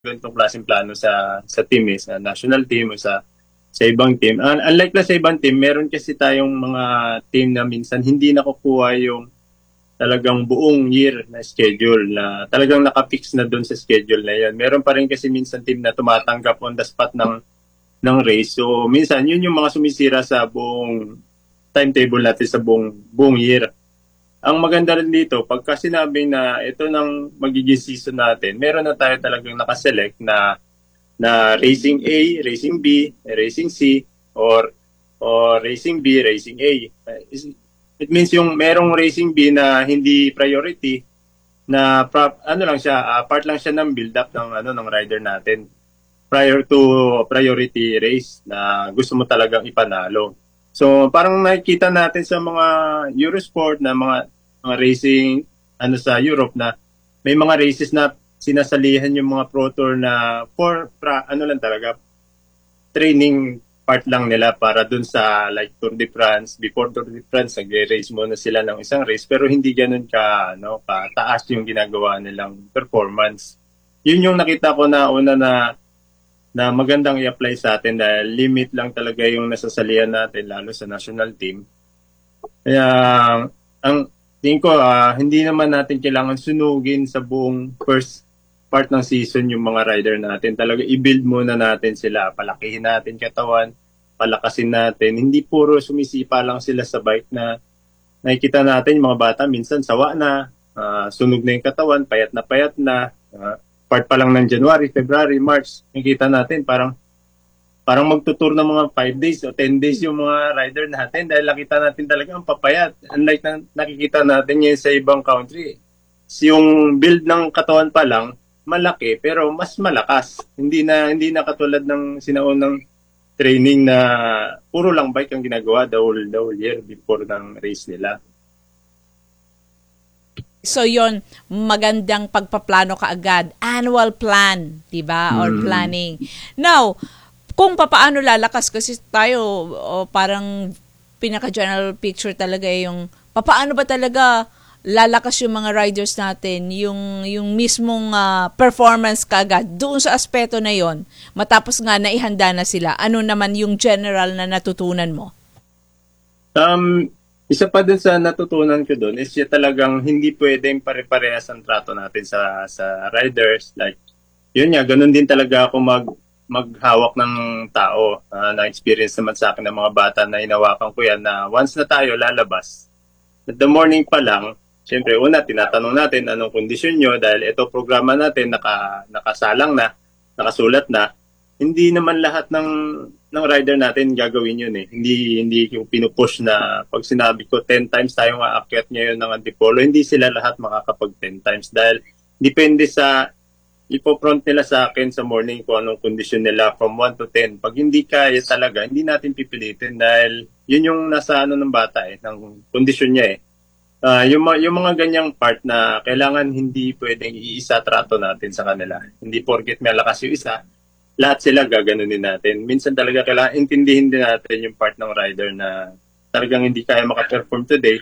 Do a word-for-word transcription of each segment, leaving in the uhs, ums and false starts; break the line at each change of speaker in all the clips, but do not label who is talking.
ganitong klaseng plano sa sa team eh, sa national team o sa sa ibang team. Un- unlike na sa ibang team, meron kasi tayong mga team na minsan hindi nakukuha yung talagang buong year na schedule na talagang nakafix na doon sa schedule na yun. Meron pa rin kasi minsan team na tumatanggap on the spot ng ng race. So minsan yun yung mga sumisira sa buong timetable natin sa buong buong year. Ang maganda rin dito, pagka sinabi na ito nang magiging season natin, meron na tayo talagang nakaselect na na Racing A, Racing B, Racing C, or or Racing B, Racing A. It means yung merong Racing B na hindi priority, na prop, ano lang siya, uh, part lang siya ng build up ng ano ng rider natin prior to priority race na gusto mo talagang ipanalo. So parang nakikita natin sa mga Eurosport na mga, mga racing ano sa Europe na may mga races na sinasalihan yung mga pro tour na for pra, ano lang talaga training part lang nila para dun sa like Tour de France. Before Tour de France, nag-race muna sila ng isang race pero hindi ganun ka, no, ka taas yung ginagawa nilang performance. Yun yung nakita ko na una na na magandang i-apply sa atin dahil limit lang talaga yung nasasalihan natin lalo sa national team. Kaya ang tingin ko uh, hindi naman natin kailangan sunugin sa buong first part ng season yung mga rider natin. Talaga i-build muna natin sila, palakihin natin katawan, palakasin natin. Hindi puro sumisipa lang sila sa bike na nakikita natin yung mga bata minsan sawa na, uh, sunog na yung katawan, payat na payat na, uh, part pa lang ng January, February, March, nakikita natin parang parang magtutur ng mga five days o ten days yung mga rider natin dahil nakita natin talaga ang papayat. Unlike na nakikita natin yun sa ibang country. Yung build ng katawan pa lang, malaki pero mas malakas. Hindi na hindi na katulad ng sinaunang training na puro lang bike ang ginagawa the whole, the whole year before ng race nila.
So yon, magandang pagpaplano kaagad, annual plan, 'di ba? Or
Mm.
planning. Now, kung papaano lalakas kasi tayo o parang pinaka general picture talaga yung papaano ba talaga lalakas yung mga riders natin, yung yung mismong uh, performance kaagad doon sa aspeto na yon. Matapos nga naihanda na sila, ano naman yung general na natutunan mo?
Um, isa pa dun sa natutunan ko dun is yung talagang hindi pwedeng pare-parehas ang trato natin sa sa riders. Like, yun nga, ganun din talaga ako mag maghawak ng tao. Uh, na-experience naman sa akin ng mga bata na inawakan ko yan na once na tayo lalabas, at the morning pa lang, syempre una, tinatanong natin anong kondisyon nyo dahil ito programa natin, naka, nakasalang na, nakasulat na. Hindi naman lahat ng ng rider natin gagawin yun eh. Hindi hindi yung pinupush na pag sinabi ko ten times tayong aakyat ngayon ng Antipolo, hindi sila lahat makakapag ten times dahil depende sa ipo-front nila sa akin sa morning kung anong kondisyon nila from one to ten. Pag hindi kaya talaga, hindi natin pipilitin dahil yun yung nasa ano ng bata eh, ng kondisyon niya eh. Uh, yung, yung mga ganyang part na kailangan hindi pwedeng iisa trato natin sa kanila. Hindi porket may lakas yung isa, lahat sila gaganunin natin. Minsan talaga kailangan intindihin din natin yung part ng rider na talagang hindi kaya maka-perform today.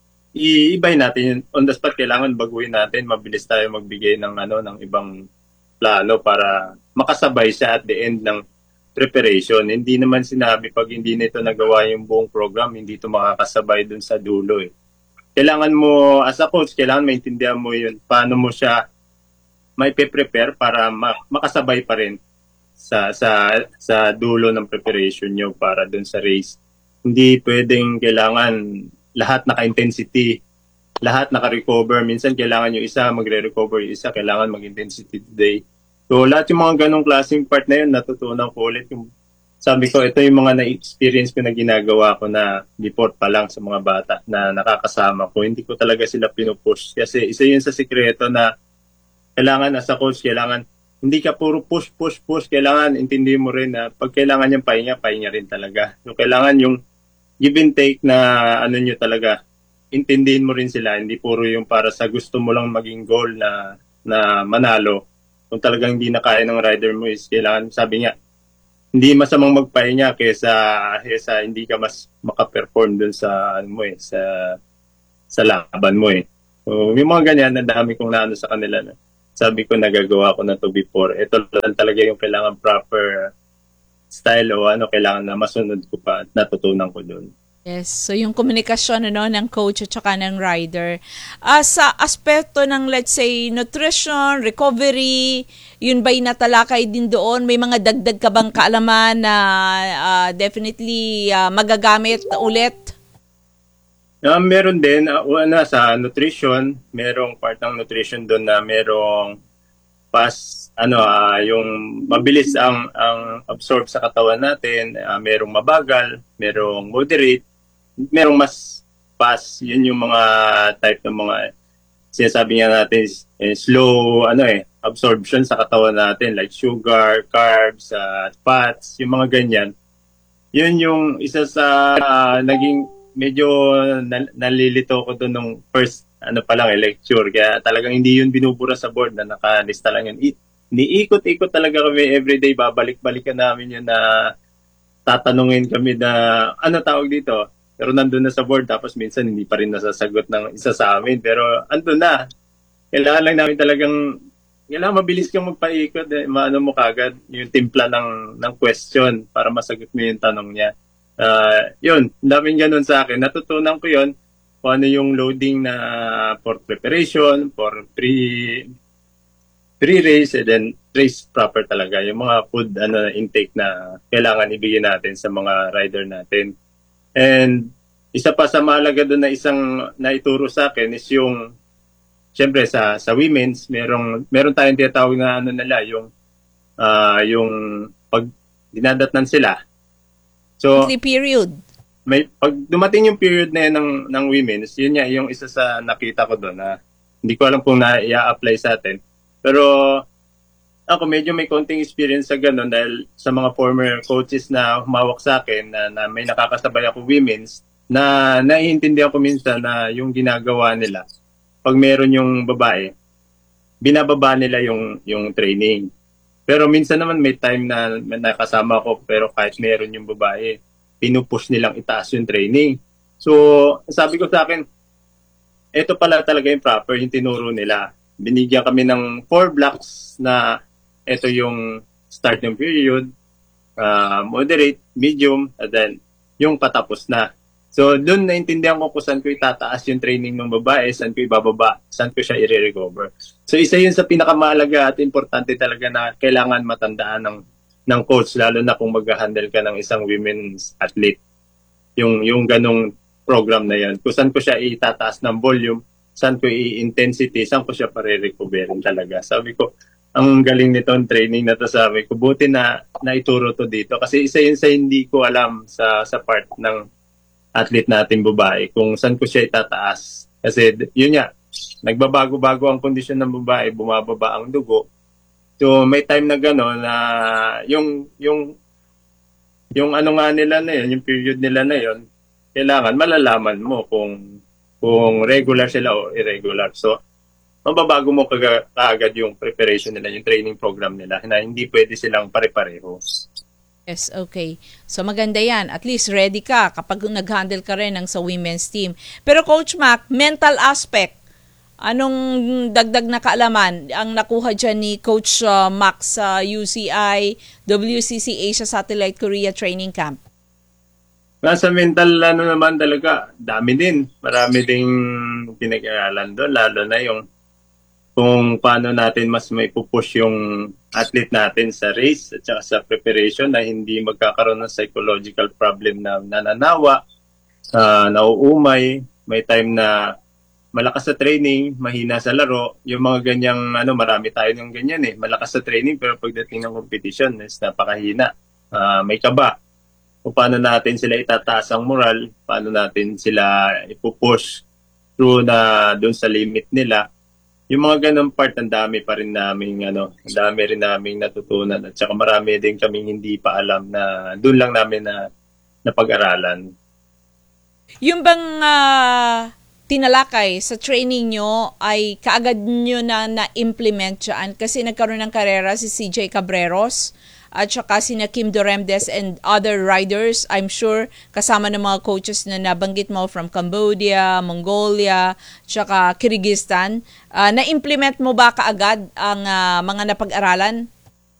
Iibay natin yun. On the spot, kailangan baguhin natin. Mabilis tayo magbigay ng, ano, ng ibang plano para makasabay siya at the end ng preparation. Hindi naman sinabi pag hindi nito nagawa yung buong program, hindi ito makakasabay dun sa dulo eh. Kailangan mo, as a coach, kailangan maintindihan mo yun. Paano mo siya may prepare para makasabay pa rin sa sa sa dulo ng preparation nyo para dun sa race. Hindi pwedeng kailangan lahat naka-intensity, lahat naka-recover. Minsan kailangan yung isa magre-recover, yung isa kailangan mag-intensity today. So lahat yung mga ganong klaseng part na yun, natutunan ko ulit. Yung, sabi ko, ito yung mga na-experience ko na ginagawa ko na before pa lang sa mga bata na nakakasama ko. Hindi ko talaga sila pinupush. Kasi isa yun sa sikreto na kailangan as a coach, kailangan hindi ka puro push, push, push. Kailangan intindihin mo rin na pag kailangan yung pahinga, pahinga rin talaga. So, kailangan yung give and take na ano nyo talaga, intindihin mo rin sila. Hindi puro yung para sa gusto mo lang maging goal na na manalo. Kung talagang hindi na kaya ng rider mo is kailangan, sabi nga, hindi masamang magpahinga kaysa, kaysa hindi ka mas makaperform dun sa, ano mo eh, sa, sa laban mo eh. So, yung mga ganyan, ang dami kong naano sa kanila na sabi ko nagagawa ko na to before. Ito lang talaga yung kailangan proper style o ano, kailangan na masunod ko pa at natutunan ko doon.
Yes, so yung komunikasyon ano ng coach at saka ng rider. Ah, sa aspeto ng let's say nutrition, recovery, yun ba'y natalakay din doon? May mga dagdag ka bang kaalaman na ah, definitely ah, magagamit ulit?
Uh, meron din, uh, una sa nutrition, merong part ng nutrition doon na merong pas ano ah, yung mabilis ang ang absorb sa katawan natin, ah, merong mabagal, merong moderate, merong mas fast. Yun yung mga type ng mga sinasabi nga natin eh, slow ano eh absorption sa katawan natin, like sugar, carbs, uh, fats, yung mga ganyan. Yun yung isa sa uh, naging medyo nal- nalilito ko doon nung first ano pa lang eh, lecture. Kaya talagang hindi yun binubura sa board na nakalista lang yun. I- niikot-ikot talaga kami everyday, babalik-balikan namin yun na tatanungin kami na ano tawag dito. Pero nandun na sa board, tapos minsan hindi pa rin nasasagot ng isa sa amin. Pero andun na. Kailangan lang namin talagang, kailangan mabilis kang magpaikot. Eh, maano mo kagad yung timpla ng, ng question para masagot mo yung tanong niya. Uh, yun, daming ganun sa akin. Natutunan ko yun kung ano yung loading na for preparation, for pre pre-race, and then race proper talaga. Yung mga food ano intake na kailangan ibigay natin sa mga rider natin. And isa pa sa mahalaga doon na isang naituro sa akin is yung, syempre sa sa women's, merong meron tayong tinatawag na ano nila, yung uh, yung pag dinadatnan sila. So,
Monthly period.
May pag dumating yung period na yun ng ng women's, yun nga yung isa sa nakita ko doon na hindi ko alam kung na-i-apply sa atin. Pero ako medyo may konting experience sa ganun dahil sa mga former coaches na humawak sa akin na, na may nakakasabay ako women's na naiintindihan ko minsan na yung ginagawa nila pag meron yung babae, binababa nila yung yung training. Pero minsan naman may time na, na nakasama ko pero kahit meron yung babae, pinupush nilang itaas yung training. So sabi ko sa akin, ito pala talaga yung proper yung tinuro nila. Binigyan kami ng four blocks na ito yung start ng period, uh, moderate, medium, and then yung patapos na. So, doon naintindihan ko kung saan ko itataas yung training ng babae, saan ko ibababa, saan ko siya i-recover. So, isa yun sa pinakamahalaga at importante talaga na kailangan matandaan ng, ng coach, lalo na kung mag-handle ka ng isang women's athlete. Yung, yung ganong program na yan. Kung saan ko siya itataas ng volume, saan ko i-intensity, saan ko siya pare-recoverin talaga. Sabi ko, ang galing nitong training na to, sabi ko, buti na naituro to dito. Kasi isa yun sa hindi ko alam sa sa part ng athlete natin babae, kung saan ko siya itataas. Kasi yun nga, nagbabago-bago ang kondisyon ng babae, bumababa ang dugo. So may time na gano'n na yung, yung, yung ano nga nila na yun, yung period nila na yun, kailangan malalaman mo kung kung regular sila o irregular. So, mababago mo kaga, kaagad yung preparation nila, yung training program nila, na hindi pwede silang pare-pareho.
Yes, okay. So maganda yan. At least ready ka kapag nag-handle ka rin ng sa women's team. Pero Coach Mac, mental aspect, anong dagdag na kaalaman ang nakuha dyan ni Coach uh, Mac sa U C I, W C C Asia Satellite Korea Training Camp?
Nasa mental ano naman talaga, dami din. Marami ding pinag-aralan doon, lalo na yung kung paano natin mas may pupush yung athlete natin sa race at saka sa preparation na hindi magkakaroon ng psychological problem na nananawa, uh, nauumay, may time na malakas sa training, mahina sa laro. Yung mga ganyang, ano, marami tayo ng ganyan eh. Malakas sa training pero pagdating ng competition is napakahina. Uh, may kaba. Kung paano natin sila itataas ang moral, paano natin sila ipupush through na doon sa limit nila. Yung mga ganong part, ang dami pa rin namin, ano, ang dami rin namin natutunan. At saka marami din kaming hindi pa alam na doon lang namin na napag-aralan.
Yung bang uh, tinalakay sa training nyo ay kaagad nyo na na-implement dyan? Kasi nagkaroon ng karera si C J Cabreros at saka sina Kim Doremdes and other riders, I'm sure kasama ng mga coaches na nabanggit mo from Cambodia, Mongolia, tsaka Kyrgyzstan. Uh, na-implement mo ba kaagad ang uh, mga napag-aralan?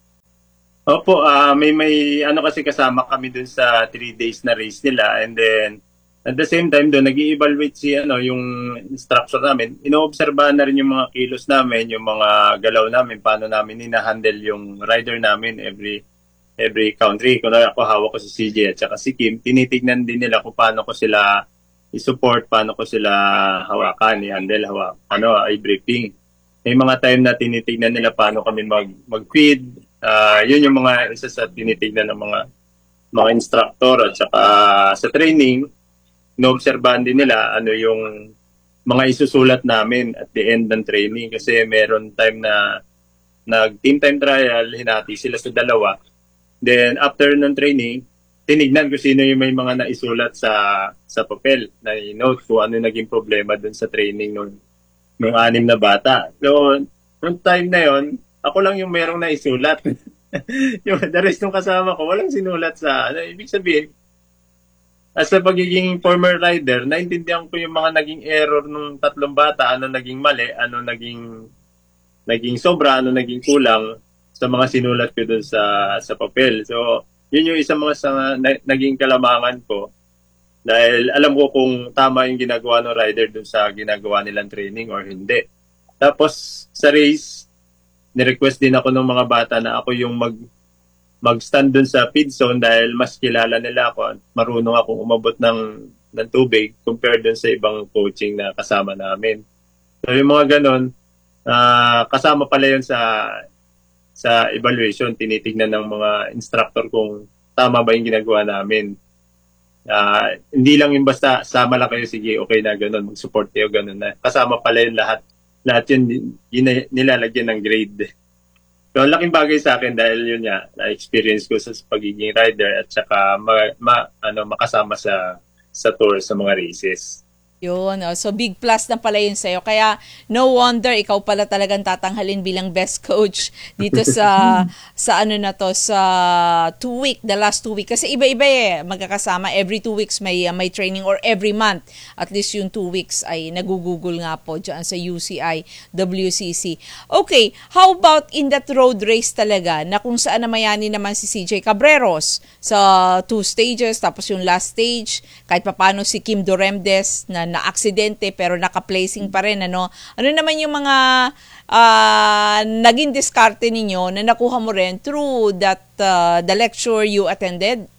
Opo, uh, may may ano kasi kasama kami dun sa three days na race nila, and then at the same time doon nag-i-evaluate si ano yung instructor namin. Inoobserbahan na rin yung mga kilos namin, yung mga galaw namin, paano namin hina-handle yung rider namin every every country. Kung ako hawak ko si C J at saka si Kim, tinitignan din nila kung paano ko sila i-support, paano ko sila hawakan, i-handle, hawak, ano, i-briefing. May mga time na tinitignan nila paano kami mag mag-feed. Uh, yun yung mga isa sa tinitignan ng mga mga instructor, at saka sa training noobserbahan din nila ano yung mga isusulat namin at the end ng training, kasi meron time na nag team time trial, hinati sila sa dalawa, then after ng training tinignan ko sino yung may mga naisulat sa sa papel na note kung ano naging problema dun sa training nung nung anim na bata. So nung time na yon ako lang yung merong naisulat. Yung the rest ng kasama ko, walang sinulat sa, ano, ibig sabihin, as a pagiging former rider, naintindihan ko yung mga naging error ng tatlong bata, ano naging mali, ano naging, naging sobra, ano naging kulang sa mga sinulat ko dun sa, sa papel. So, yun yung isang mga sa, na, naging kalamangan ko. Dahil alam ko kung tama yung ginagawa ng rider dun sa ginagawa nilang training or hindi. Tapos, sa race, ni-request din ako ng mga bata na ako yung mag mag-stand dun sa feed zone dahil mas kilala nila ako at marunong akong umabot ng, ng tubig compared dun sa ibang coaching na kasama namin. So yung mga ganun, uh, kasama pala yun sa sa evaluation. Tinitignan ng mga instructor kung tama ba yung ginagawa namin. Uh, hindi lang yung basta sama lang kayo, sige, okay na, ganun, mag-support kayo, ganun na. Kasama pala yun lahat. Lahat yun, yun nilalagyan ng grade. So, laking bagay sa akin dahil yun nga, na-experience ko sa pagiging rider at saka ma, ma, ano, makasama sa sa tour, sa mga races.
Yun, oh. So big plus na pala yun sa'yo. Kaya no wonder ikaw pala talagang tatanghalin bilang best coach dito sa sa ano na to, sa two week, the last two week. Kasi iba-iba eh, magkakasama. Every two weeks may, uh, may training, or every month. At least yung two weeks ay nagugugol nga po dyan sa U C I, W C C. Okay, how about in that road race talaga na kung saan namayani naman si C J Cabreros sa two stages, tapos yung last stage, kahit papano si Kim Doremdes na na-aksidente pero naka-placing pa rin, ano? Ano naman yung mga uh, naging diskarte ninyo na nakuha mo rin through that uh, the lecture you attended?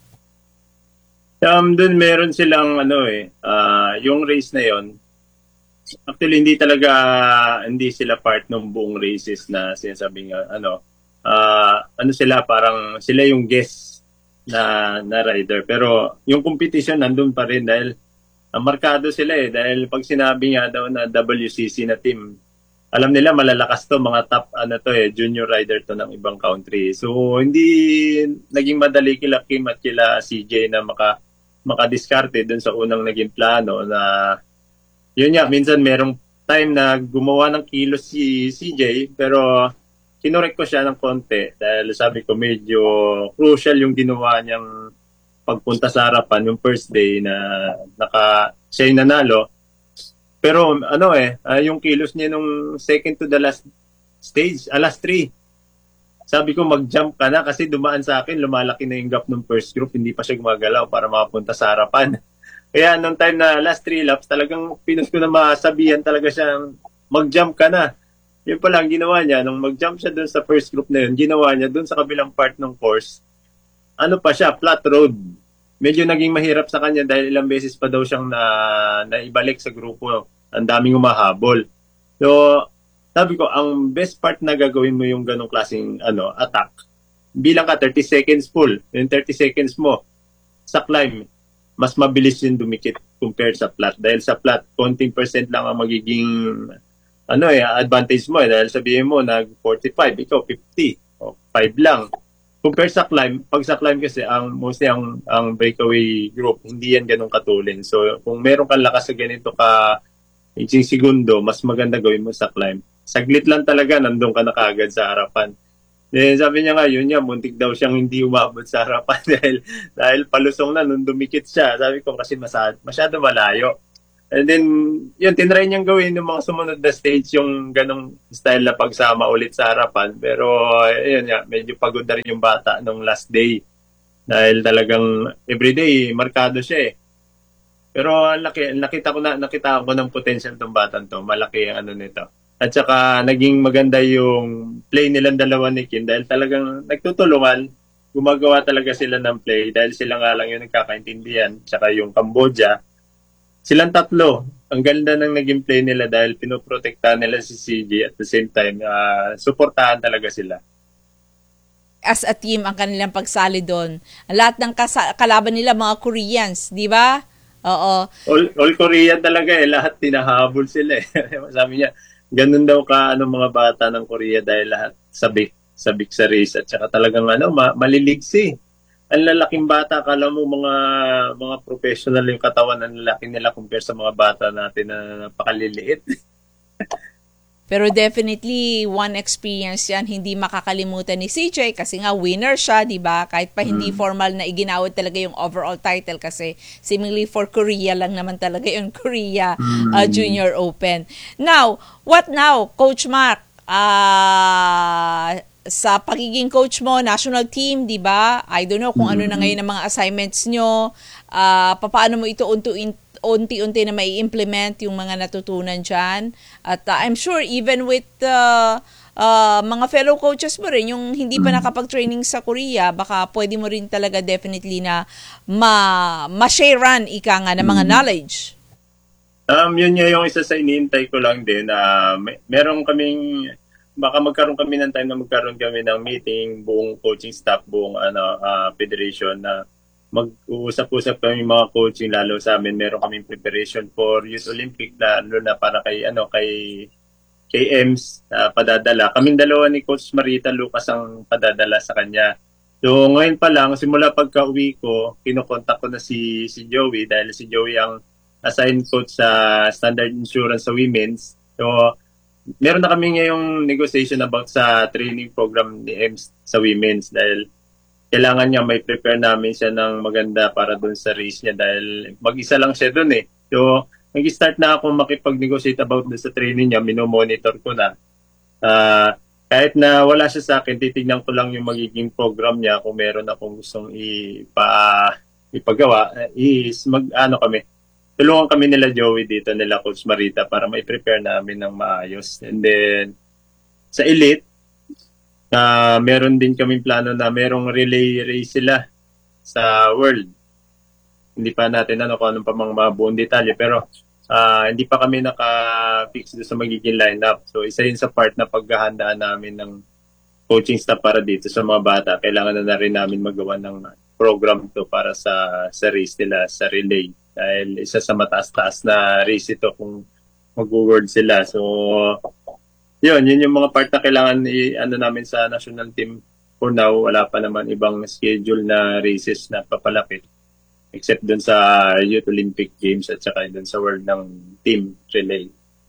Um, dun meron silang ano eh, uh, yung race na yon. Actually hindi talaga hindi sila part ng buong races na sinasabing uh, ano, uh, ano sila, parang sila yung guest na na rider, pero yung competition nandun pa rin dahil ang markado sila eh, dahil pag sinabi nga daw na W C C na team, alam nila malalakas to, mga top ano to eh, junior rider to ng ibang country. So hindi naging madali kila Kim at kila C J na maka makadiskarte dun sa unang naging plano na yun nga, minsan merong time na gumawa ng kilos si C J, pero kinorek ko siya ng konti dahil sabi ko medyo crucial yung ginawa niyang pagpunta sa harapan yung first day na naka siya yung nanalo. Pero ano eh, uh, yung kilos niya nung second to the last stage, uh, last three. Sabi ko mag-jump ka na kasi dumaan sa akin, lumalaki na yung gap ng first group, hindi pa siya gumagalaw para makapunta sa harapan. Kaya nung time na last three laps, talagang pinos ko na masabihan talaga siya, mag-jump ka na. Yun pala ang ginawa niya, nung mag-jump siya dun sa first group na yun, ginawa niya dun sa kabilang part ng course, ano pa siya, flat road. Medyo naging mahirap sa kanya dahil ilang beses pa daw siyang na, naibalik sa grupo. Ang daming umahabol. So, sabi ko, ang best part na gagawin mo yung ganong klaseng ano, attack, bilang ka thirty seconds full. Yung thirty seconds mo, sa climb, mas mabilis yung dumikit compared sa flat. Dahil sa flat, konting percent lang ang magiging ano eh, advantage mo eh. Dahil sabihin mo, nag forty-five, ikaw fifty, o five lang. Compared sa climb, pag sa climb kasi, ang mostly ang, ang breakaway group, hindi yan ganun katulin. So, kung meron kang lakas sa ganito ka isang segundo, mas maganda gawin mo sa climb. Saglit lang talaga, nandun ka na kaagad sa harapan. Then sabi niya nga, yun niya, muntik daw siyang hindi umabot sa harapan dahil, dahil palusong na nung dumikit siya. Sabi ko kasi masyado, masyado malayo. And then, yun, tinry niyang gawin yung mga sumunod na stage, yung ganong style na pagsama ulit sa harapan. Pero, yun nga, medyo pagod na rin yung bata nung last day. Dahil talagang everyday, markado siya eh. Pero ang laki, nakita ko na nakita ko ng potential tong batang to. Malaki ang ano nito. At saka naging maganda yung play nilang dalawa ni Kim dahil talagang nagtutulungan. Gumagawa talaga sila ng play dahil sila nga lang yung nagkakaintindihan. Tsaka yung Cambodia. Silang tatlo. Ang ganda ng naging play nila dahil pinoprotektahan nila si C J at the same time, uh, suportahan talaga sila.
As a team, ang kanilang pagsali doon. Ang lahat ng kasa- kalaban nila, mga Koreans, di ba? Oo.
All, all Korean talaga eh. Lahat tinahabol sila eh. Sabi niya, ganun daw ka ano mga bata ng Korea dahil lahat sabik, sabik sa race at saka talagang ano, ma- maliligsi. Ang lalaking bata, akala mo mga mga professional yung katawan ng lalaki nila compare sa mga bata natin na napakaliliit.
Pero definitely, one experience yan, hindi makakalimutan ni C J kasi nga winner siya, di ba? Kahit pa hindi
Mm.
formal na iginawad talaga yung overall title kasi seemingly for Korea lang naman talaga yung Korea uh, Junior Open. Now, what now, Coach Mark? Ah... sa pagiging coach mo, national team, di ba? I don't know kung ano na ngayon ang mga assignments nyo. Uh, paano mo ito unti, unti-unti na may implement yung mga natutunan dyan. At uh, I'm sure even with uh, uh, mga fellow coaches mo rin, yung hindi pa nakapag-training sa Korea, baka pwede mo rin talaga definitely na ma- ma-sharean ika nga ng mga knowledge.
Um, yun nga yung isa sa iniintay ko lang din. Uh, may, meron kaming baka magkaroon kami ng time na magkaroon kami ng meeting, buong coaching staff, buong ano, uh, federation na mag-uusap-usap kami mga coaching, lalo sa amin meron kaming preparation for Youth Olympic, lalo na para kay ano kay kay E M S uh, padadala. Kaming dalawa ni Coach Marita Lucas ang padadala sa kanya. So ngayon pa lang, simula pagka-uwi ko, kinokontak ko na si si Joey dahil si Joey ang assigned coach sa Standard Insurance sa women's. So meron na kami ngayong negotiation about sa training program ni E M S sa women's dahil kailangan niya may prepare namin siya ng maganda para doon sa race niya dahil mag-isa lang siya doon eh. So, nag-start na ako makipag-negotiate about doon sa training niya, minomonitor ko na. Uh, kahit na wala siya sa akin, titignan ko lang yung magiging program niya kung meron akong gustong ipa, ipagawa, is mag-ano kami, tulungan kami nila Joey dito, nila Coach Marita para ma-prepare namin ng maayos. And then, sa elite, uh, meron din kaming plano na merong relay race sila sa world. Hindi pa natin ano kung anong pa mga buong detalye, pero uh, hindi pa kami naka-fix doon sa magiging lineup. So, isa yun sa part na paghahandaan namin ng coaching staff para dito sa mga bata. Kailangan na na rin namin magawa ng program to para sa, sa race nila, sa relay. Dahil isa sa mataas-taas na race ito kung mag-world sila. So, yun, yun yung mga part na kailangan i-ano namin sa national team. For now, wala pa naman ibang schedule na races na papalapit. Except dun sa Youth Olympic Games at saka dun sa world ng team relay.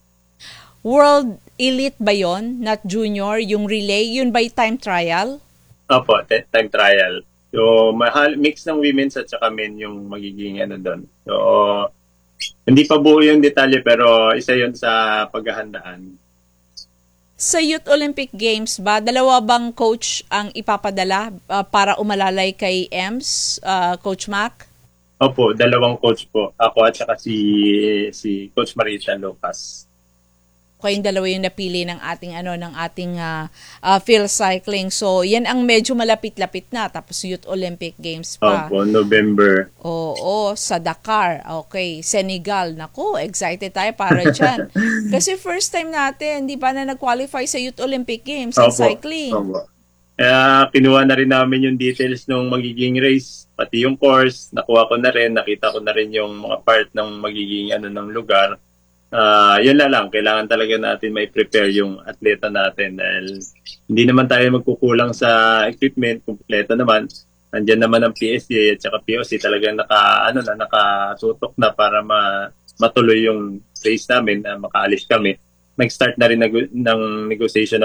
World Elite ba yon? Not junior? Yung relay? Yun ba yung time trial?
Opo, time trial. So, mahal, mix ng women's at saka men yung magiging ano doon. So, hindi pa buo yung detalye pero isa yun sa paghahandaan.
Sa Youth Olympic Games ba, dalawa bang coach ang ipapadala uh, para umalalay kay E M S, uh, Coach Mac?
Opo, dalawang coach po. Ako at saka si, si Coach Marita Lucas.
Kayong dalawa yung napili ng ating ano ng ating uh, uh, field cycling. So, yan ang medyo malapit-lapit na tapos Youth Olympic Games pa.
Opo, November.
Oo, sa Dakar. Okay, Senegal. Naku, excited tayo para diyan. Kasi first time natin, di ba na nag-qualify sa Youth Olympic Games sa cycling.
Opo. Kaya kinuha na rin namin yung details ng magiging race, pati yung course, nakuha ko na rin, nakita ko na rin yung mga part ng magiging ano ng lugar. Uh, yun na lang, kailangan talaga natin may prepare yung atleta natin dahil hindi naman tayo magkukulang sa equipment, kumpleto naman. Nandiyan naman ang P S D at saka P O C talagang naka, ano na, nakatutok na para ma, matuloy yung race namin na makaalis kami. Mag-start na rin nag- ng negotiation about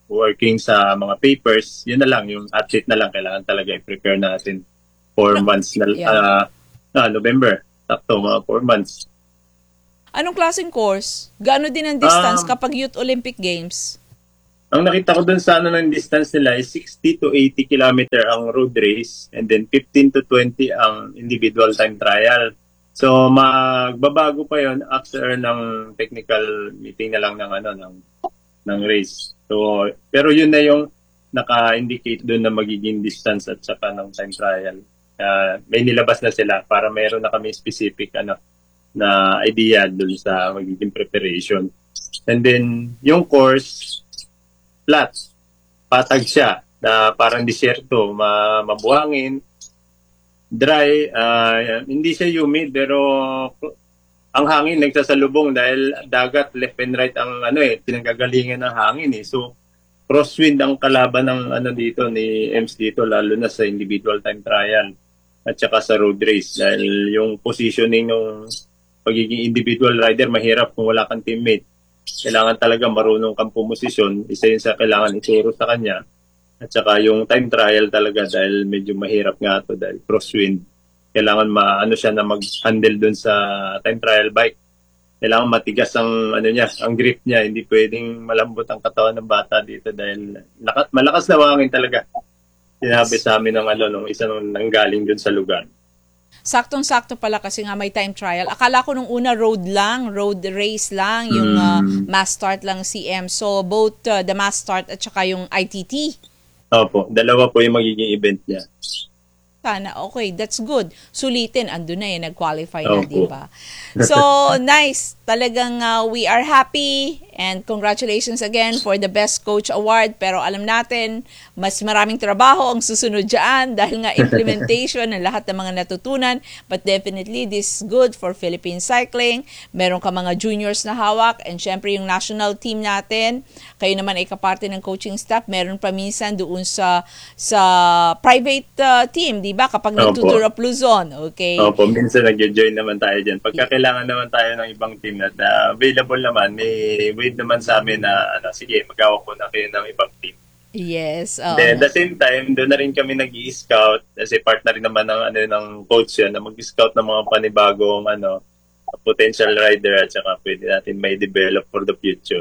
working sa mga papers, yun na lang, yung athlete na lang, kailangan talaga i-prepare natin four months na,
Yeah.
uh, ah, November, sakto, mga four months.
Anong klaseng course? Gaano din ang distance
Um,
kapag Youth Olympic Games?
Ang nakita ko dun sa ano ng distance nila is sixty to eighty kilometer ang road race and then fifteen to twenty ang individual time trial. So magbabago pa yon after ng technical meeting na lang ng ano ng ng race. So pero yun na yung naka-indicate doon na magiging distance at saka ng time trial. Uh, may nilabas na sila para mayroon na kami specific ano na idea doon sa magiging preparation. And then yung course flat, patag siya na parang disyerto, ma mabuhangin, dry, uh, hindi siya humid pero ang hangin nagsasalubong dahil dagat left and right ang ano eh pinanggagalingan ng hangin eh. So crosswind ang kalaban ng ano dito ni E M S dito lalo na sa individual time trial at saka sa road race dahil yung positioning ng pagiging individual rider mahirap kung wala kang teammate. Kailangan talaga marunong kang pumosisyon. Isa yun sa kailangan ituro sa kanya. At saka yung time trial talaga dahil medyo mahirap nga ito dahil crosswind. Kailangan maano siya na mag-handle dun sa time trial bike. Kailangan matigas ang ano niya, ang grip niya. Hindi pwedeng malambot ang katawan ng bata dito dahil lakas, malakas na hangin talaga. Sinabi sa amin ng ano nung isa nung nanggaling dun sa lugar.
Saktong-sakto pala kasi nga may time trial. Akala ko nung una road lang, road race lang, yung uh, mass start lang C M. So both uh, the mass start at saka yung I T T.
Opo, dalawa po yung magiging event niya.
Sana, okay, that's good. Sulitin, andun na eh, nag-qualify na,
Opo.
di ba? So, nice. Talagang uh, we are happy and congratulations again for the Best Coach Award. Pero alam natin, mas maraming trabaho ang susunod dyan dahil nga implementation ng lahat ng mga natutunan. But definitely, this is good for Philippine cycling. Meron ka mga juniors na hawak and syempre yung national team natin. Kayo naman ay kaparte ng coaching staff. Meron pa minsan doon sa sa private uh, team, di ba? Kapag
Opo.
nagtutour of Luzon, okay?
Opo, minsan nag-join naman tayo dyan. Pagka kailangan naman tayo ng ibang team at uh, available naman, may wait naman sa amin na, ano, sige, mag-awak ko na kayo ng ibang team.
Yes. Um,
Then, at the same time, doon na rin kami nag-i-scout kasi part na rin naman ng, ano, ng coach yan na mag-scout ng mga panibagong ano, potential rider at saka pwede natin may develop for the future.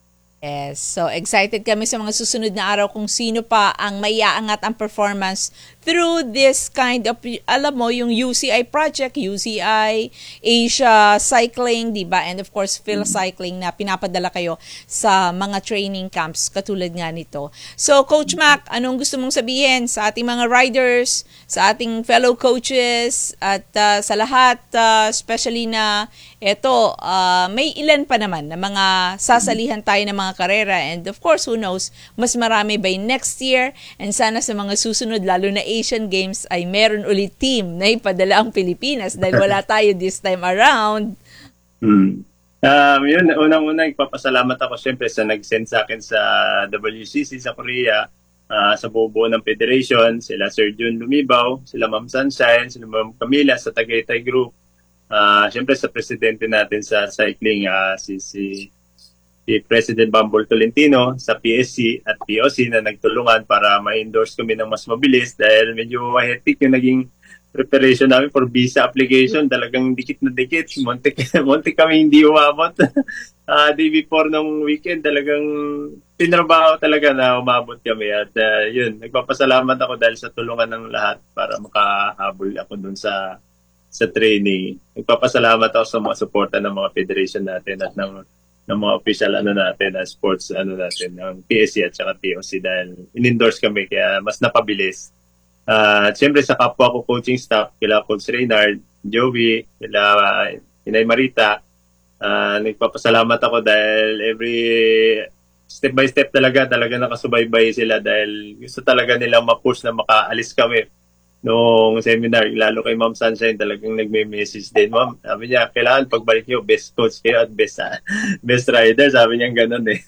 Yes. So, excited kami sa mga susunod na araw kung sino pa ang maiaangat ang performance through this kind of, alam mo, yung U C I project, U C I, Asia Cycling, di ba? And of course, Phil Cycling na pinapadala kayo sa mga training camps katulad nga nito. So, Coach Mac, anong gusto mong sabihin sa ating mga riders, sa ating fellow coaches, at uh, sa lahat, uh, especially na eto, uh, may ilan pa naman na mga sasalihan tayo ng mga karera and of course, who knows, mas marami by next year and sana sa mga susunod, lalo na Asian Games, ay meron ulit team na ipadala ang Pilipinas dahil wala tayo this time around.
Hmm. Um, yun, unang-una, ipapasalamat ako siyempre sa nag-send sa akin sa W C C sa Korea, uh, sa buo ng Federation, sila Sir Jun Lumibaw, sila Ma'am Sunshine, sila Ma'am Camila sa Tagaytay Group, uh, siyempre sa presidente natin sa cycling, uh, si, si, si President Bambol Tolentino, sa P S C at P O C na nagtulungan para ma-endorse kami ng mas mabilis dahil medyo hectic yung naging preparation namin for visa application. Talagang dikit na dikit. Muntik, muntik kami hindi umabot. uh, day before nung weekend, talagang pinrabaho talaga na umabot kami. At uh, yun, nagpapasalamat ako dahil sa tulungan ng lahat para makahabol ako dun sa sa training. Nagpapasalamat ako sa mga suporta ng mga federation natin at ng ng mga official ano natin, na sports ano natin, ng P S C at saka P O C dahil in-endorse kami kaya mas napabilis. Uh, at syempre sa kapwa ko coaching staff, kila Coach Reynard, Joey, kila uh, Inay Marita, uh, nagpapasalamat ako dahil every step by step talaga, talaga nakasubaybay sila dahil gusto talaga nilang ma-push na makaalis kami noong seminar, lalo kay Ma'am Sunshine talagang nagme-message din. Ma'am, sabi niya, kailangan pagbalik niyo, best coach kayo at best uh, best rider. Sabi niya ganun eh.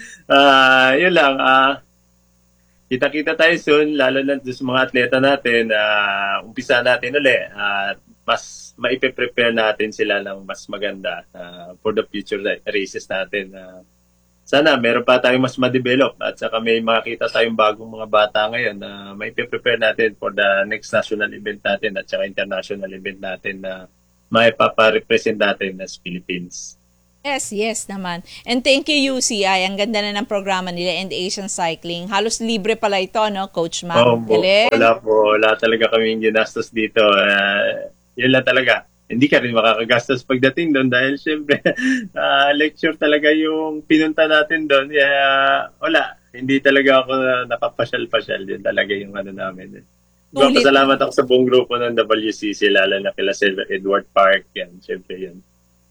uh, yun lang, uh, kita-kita tayo soon, lalo na sa mga atleta natin, uh, umpisa natin ulit at uh, mas maipe-prepare natin sila ng mas maganda uh, for the future races natin. Uh, sana meron pa tayong mas ma-develop at saka may makita tayong bagong mga bata ngayon na may prepare natin for the next national event natin at saka international event natin na may paparepresent natin as Philippines.
Yes, yes naman. And thank you, U C I. Ang ganda na ng programa nila and Asian Cycling. Halos libre pala ito, no, Coach Mac?
Oh,
Galing.
wala po. Wala talaga kaming ginastos dito. Uh, yun lang talaga. Hindi ka rin makakagastos pagdating doon dahil syempre uh, lecture talaga yung pinunta natin doon. Kaya wala. Hindi talaga ako nakapasyal-pasyal. Yun talaga yung ano namin.
Ulit.
Salamat ako sa buong grupo ng W C C, lalo na kila Sir Edward Park. Yan, syempre yun.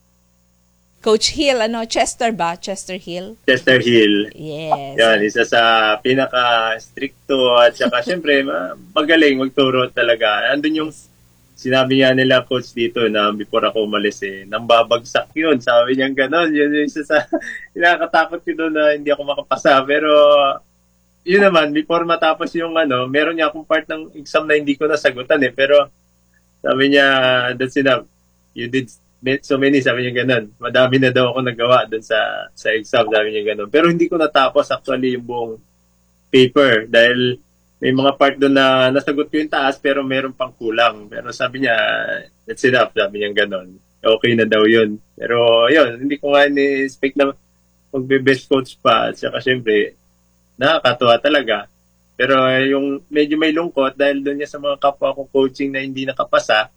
Coach Hill, ano, Chester ba? Chester Hill?
Chester Hill.
Yes.
Yan, isa sa pinaka-stricto at saka syempre magaling magturo talaga. Andun yung sinabi niya nila coach dito na before ako umalis eh, nang babagsak yun. Sabi niya gano'n. Yun yung isa sa nakakatakot ko doon na hindi ako makapasa. Pero yun naman, before matapos yung ano, meron niya akong part ng exam na hindi ko nasagutan eh. Pero sabi niya, that's enough. You did so many, sabi niya gano'n. Madami na daw ako nagawa doon sa, sa exam, sabi niya gano'n. Pero hindi ko natapos actually yung buong paper dahil may mga part doon na nasagot ko yung taas pero meron pang kulang. Pero sabi niya, that's enough. Sabi niya gano'n. Okay na daw yun. Pero yun, hindi ko nga ni-expect na magbe-best coach pa. At saka syempre, nakakatuwa talaga. Pero yung medyo may lungkot dahil doon niya sa mga kapwa ko coaching na hindi nakapasa,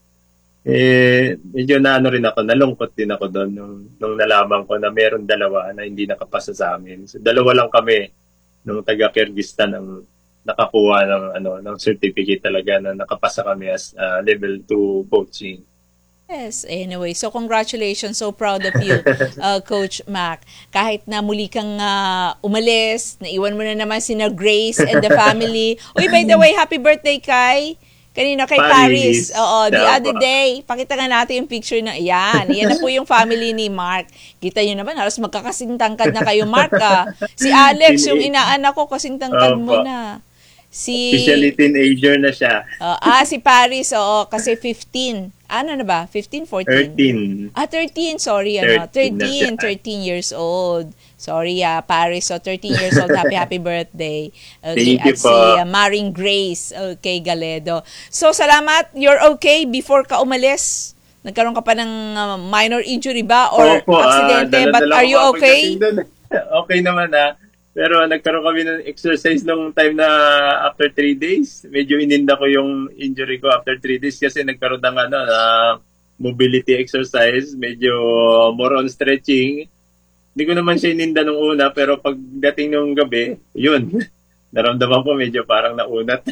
eh, medyo na ano rin ako, nalungkot din ako doon nung, nung nalaman ko na meron dalawa na hindi nakapasa sa amin. So, dalawa lang kami nung taga-Kyrgyzstan ang nakakuha ng ano ng certificate talaga na nakapasa kami as uh, level two coaching.
Yes, anyway. So congratulations. So proud of you, uh, Coach Mac. Kahit na muli kang uh, umalis, naiwan mo na naman sina Grace and the family. Uy, by the way, happy birthday kay kanina kay Paris.
Paris.
Oo, the
Dapat.
other day. Pakita nga natin yung picture na yan. Yan na po yung family ni Mark. Kita nyo naman, halos magkakasintangkad na kayo, Mark. Ah. Si Alex, yung inaanak ko, kasintangkad mo
Opo.
na. Si
Officially teenager na siya.
Uh, ah, si Paris, oo, kasi fifteen. Ano na ba? fifteen, fourteen?
thirteen.
Ah, thirteen, sorry, ano.
thirteen na
thirteen,
siya.
thirteen years old. Sorry, ah, Paris. So, thirteen years old. Happy, happy birthday. Okay,
Thank you
at si
po.
uh, Maring Grace. Okay, Galedo. So, salamat. You're okay before ka umalis? Nagkaroon ka pa ng uh, minor injury ba? Or
Opo, ah,
aksidente? But
dala-dala
are
ko
you
nga
okay?
pagdating doon. Okay naman ah. Pero nagkaroon kami ng exercise nung time na after three days. Medyo ininda ko yung injury ko after three days kasi nagkaroon ng ano, na mobility exercise. Medyo more on stretching. Hindi ko naman siya ininda nung una pero pagdating nung gabi, yun. Naramdaman ko medyo parang naunat.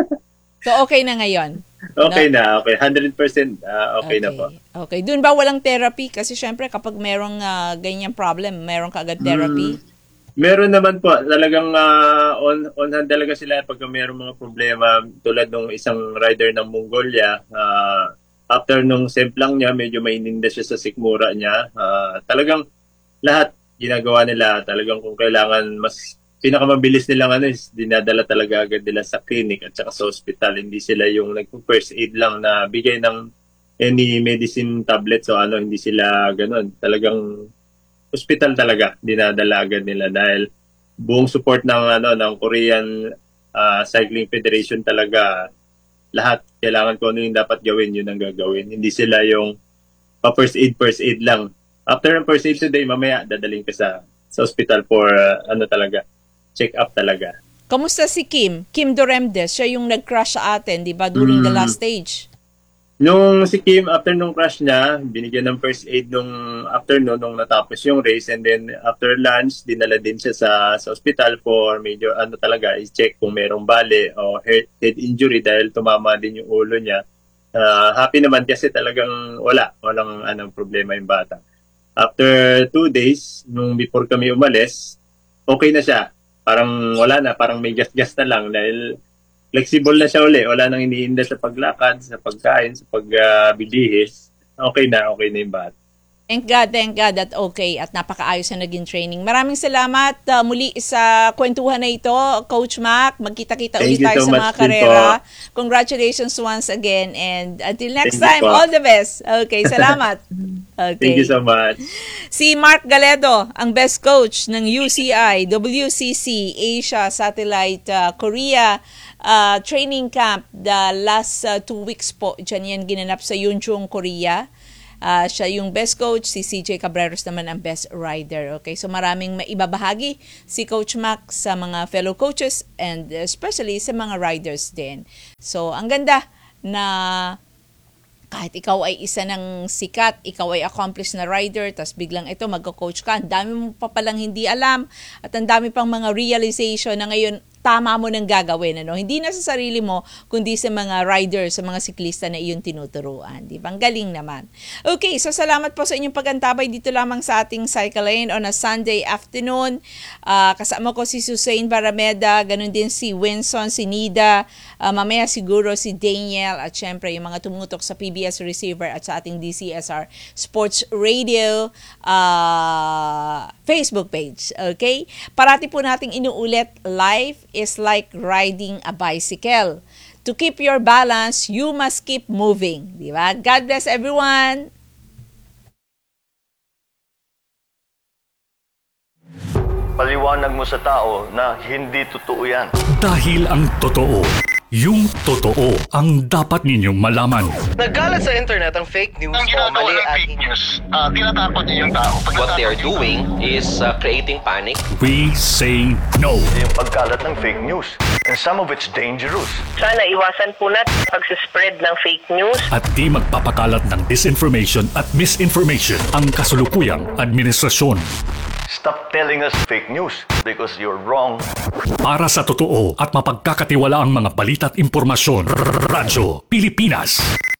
So, okay na ngayon?
Okay
No?
na, okay. one hundred percent uh, okay, na po.
Okay. Doon ba walang therapy? Kasi syempre, kapag merong uh, ganyang problem, meron ka agad therapy?
Mm. Meron naman po, talagang uh, on, on hand talaga sila pag mayroong mga problema tulad ng isang rider ng Mongolia. Uh, after nung semplang niya, medyo maininda siya sa sikmura niya. Uh, talagang lahat ginagawa nila. Talagang kung kailangan mas pinakamabilis nilang ano is dinadala talaga agad nila sa clinic at saka sa hospital. Hindi sila yung nag-first aid lang na bigay ng any medicine tablets o ano, hindi sila ganun. Talagang hospital talaga dinadala agad nila dahil buong support ng ano ng Korean uh, Cycling Federation talaga lahat kailangan ko ano yung dapat gawin yun ang gagawin, hindi sila yung pa first aid first aid lang. After ng first aid today, mamaya dadaling ka sa sa hospital for uh, ano talaga check up talaga.
Kamusta si Kim? Kim Doremdes, siya yung nag-crash sa atin, di ba, during mm. the last stage?
Nung si Kim, after nung crash niya, binigyan ng first aid nung afternoon nung natapos yung race and then after lunch, dinala din siya sa, sa hospital for major ano talaga, i-check kung merong bali o head, head injury dahil tumama din yung ulo niya. Uh, happy naman kasi talagang wala, walang anong problema yung bata. After two days, nung before kami umalis, okay na siya. Parang wala na, parang may gas-gas na lang dahil flexible na siya uli. Wala nang iniinda sa paglakad, sa pagkain, sa pagbibihis. Okay na, okay na yung bata.
Thank God, thank God that okay at napakaayos na naging training. Maraming salamat uh, muli sa kwentuhan na ito, Coach Mac. Magkita-kita ulit tayo
so
sa mga karera. Congratulations once again and until next
Thank
time, all the best. Okay, salamat. Okay.
Thank you so much.
Si Mark Galedo, ang best coach ng U C I, W C C, Asia Satellite uh, Korea uh, training camp the last uh, two weeks po. Diyan yan ginanap sa Yunchung, Korea. Uh, siya yung best coach, si C J Cabreros naman ang best rider. Okay, so maraming maibabahagi si Coach Mac sa mga fellow coaches and especially sa mga riders din. So, ang ganda na kahit ikaw ay isa ng sikat, ikaw ay accomplished na rider, tas biglang ito magko-coach ka, ang dami mo pa palang hindi alam at ang dami pang mga realization na ngayon tama mo nang gagawin, ano? Hindi na sa sarili mo, kundi sa mga riders, sa mga siklista na iyong tinuturuan. Di ba? Ang galing naman. Okay, so salamat po sa inyong pagantabay dito lamang sa ating Cycle Lane on a Sunday afternoon. Uh, kasama ko si Susain Barameda, ganun din si Winson, si Nida, uh, mamaya siguro si Daniel, at syempre yung mga tumutok sa P B S receiver at sa ating D C S R Sports Radio uh, Facebook page. Okay? Parati po nating inuulit, life is like riding a bicycle. To keep your balance, you must keep moving. Di ba? God bless everyone!
Paliwanag mo sa tao na hindi totoo yan.
Dahil ang totoo, yung totoo ang dapat ninyong malaman.
Nagkalat sa internet ang fake news
Ang
o
ginagawa
mali
ng
at
fake news, uh, tinatakot niyo yung tao. Pag
What they are
natakot yung
doing is uh, creating panic.
We say no.
Yung pagkalat ng fake news. And some of it's dangerous.
Sana iwasan po natin pag-spread ng fake news.
At di magpapakalat ng disinformation at misinformation ang kasulukuyang administrasyon.
Stop telling us fake news because you're wrong.
Para sa totoo at mapagkakatiwalaang mga balita at impormasyon, Radyo Pilipinas.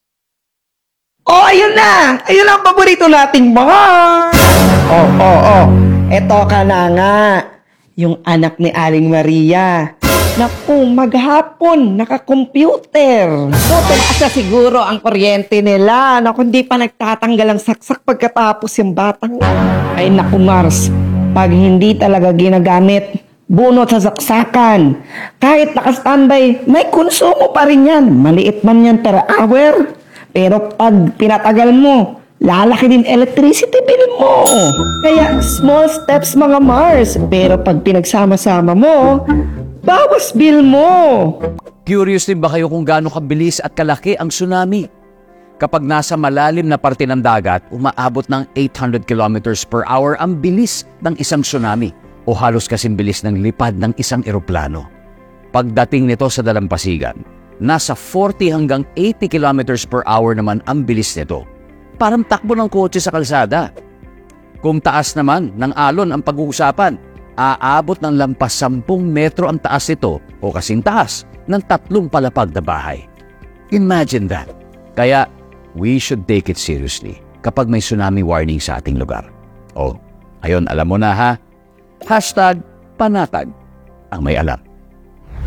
Oh, ayun na! Ayun ang paborito nating bar! Oh, oh, oh. Eto ka na nga. Yung anak ni Aling Maria. Naku, maghapon, naka-computer. So, tumaas na siguro ang kuryente nila. Naku, hindi pa nagtatanggal ang saksak pagkatapos yung batang. Ay, naku, Mars. Pag hindi talaga ginagamit, bunot sa saksakan. Kahit naka-standby, may konsumo pa rin yan. Maliit man yan per hour. Pero pag pinatagal mo, lalaki din electricity bill mo. Kaya small steps mga Mars. Pero pag pinagsama-sama mo, bawas bill mo.
Curious din ba kayo kung gaano kabilis at kalaki ang tsunami? Kapag nasa malalim na parte ng dagat, umaabot ng eight hundred kilometers per hour ang bilis ng isang tsunami o halos kasing bilis ng lipad ng isang eroplano. Pagdating nito sa dalampasigan, nasa forty hanggang eighty kilometers per hour naman ang bilis nito. Parang takbo ng kotse sa kalsada. Kung taas naman ng alon ang pag-uusapan, aabot ng lampas sampung metro ang taas nito o kasing taas ng tatlong palapag na bahay. Imagine that. Kaya, we should take it seriously kapag may tsunami warning sa ating lugar. O, ayun, alam mo na ha? Hashtag panatag ang may alam.